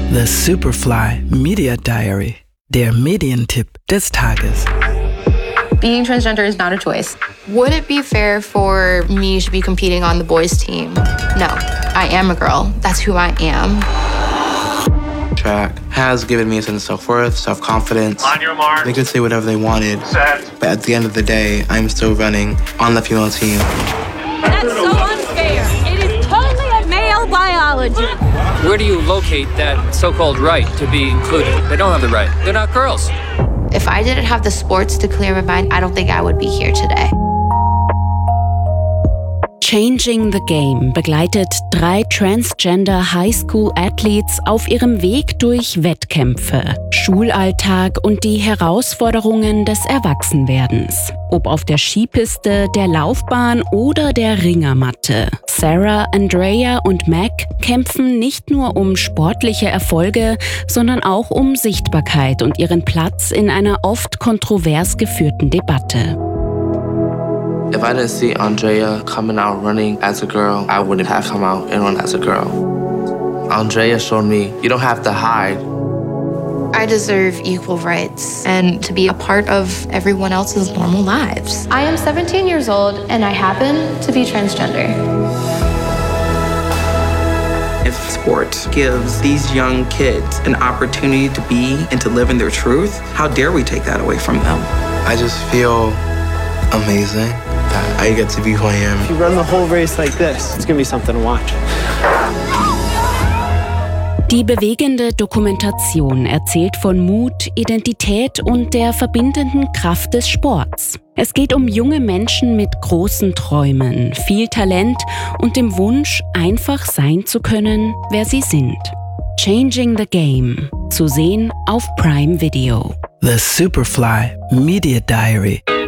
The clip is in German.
The Superfly Media Diary, der Medientipp des Tages. Being transgender is not a choice. Would it be fair for me to be competing on the boys' team? No, I am a girl. That's who I am. Track has given me a sense of self-worth, self-confidence. On your mark. They could say whatever they wanted, Set. but at the end of the day, I'm still running on the female team. That's so unfair. It is totally a male biology. Where do you locate that so-called right to be included? They don't have the right. They're not girls. If I didn't have the sports to clear my mind, I don't think I would be here today. Changing the Game begleitet 3 Transgender High School Athletes auf ihrem Weg durch Wettkämpfe, Schulalltag und die Herausforderungen des Erwachsenwerdens. Ob auf der Skipiste, der Laufbahn oder der Ringermatte. Sarah, Andrea und Mac kämpfen nicht nur um sportliche Erfolge, sondern auch um Sichtbarkeit und ihren Platz in einer oft kontrovers geführten Debatte. If I didn't see Andrea coming out running as a girl, I wouldn't have come out and run as a girl. Andrea showed me you don't have to hide. I deserve equal rights and to be a part of everyone else's normal lives. I am 17 years old and I happen to be transgender. If sport gives these young kids an opportunity to be and to live in their truth, how dare we take that away from them? I just feel amazing that I get to be who I am. If you run the whole race like this, it's gonna be something to watch. Die bewegende Dokumentation erzählt von Mut, Identität und der verbindenden Kraft des Sports. Es geht um junge Menschen mit großen Träumen, viel Talent und dem Wunsch, einfach sein zu können, wer sie sind. Changing the Game. Zu sehen auf Prime Video. The Superfly Media Diary.